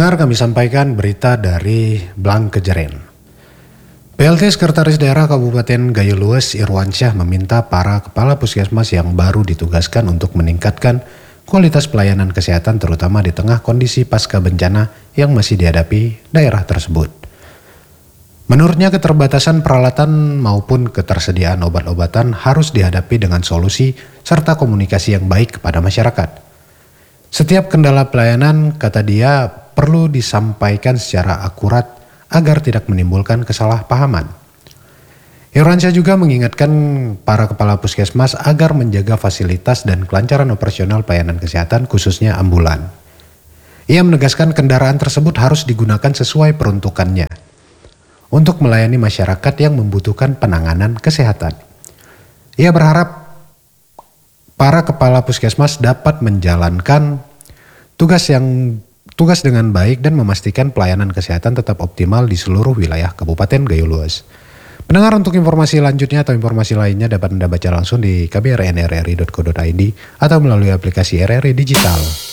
Pendengar, kami sampaikan berita dari Blangkejeren. PLT Sekretaris Daerah Kabupaten Gayo Luas Irwansyah meminta para kepala puskesmas yang baru ditugaskan untuk meningkatkan kualitas pelayanan kesehatan terutama di tengah kondisi pasca bencana yang masih dihadapi daerah tersebut. Menurutnya keterbatasan peralatan maupun ketersediaan obat-obatan harus dihadapi dengan solusi serta komunikasi yang baik kepada masyarakat. Setiap kendala pelayanan, kata dia, perlu disampaikan secara akurat agar tidak menimbulkan kesalahpahaman. Irwansyah juga mengingatkan para kepala puskesmas agar menjaga fasilitas dan kelancaran operasional pelayanan kesehatan khususnya ambulan. Ia menegaskan kendaraan tersebut harus digunakan sesuai peruntukannya untuk melayani masyarakat yang membutuhkan penanganan kesehatan. Ia berharap para kepala puskesmas dapat menjalankan tugas dengan baik dan memastikan pelayanan kesehatan tetap optimal di seluruh wilayah Kabupaten Gayo Luas. Pendengar, untuk informasi lanjutnya atau informasi lainnya dapat Anda baca langsung di kbrnrri.co.id atau melalui aplikasi RRI Digital.